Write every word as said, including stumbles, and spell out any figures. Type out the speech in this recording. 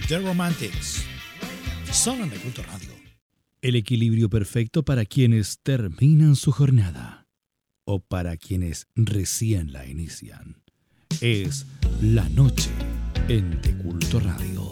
The Romantics. Solo en De Culto Radio. El equilibrio perfecto para quienes terminan su jornada o para quienes recién la inician. Es la noche en De Culto Radio.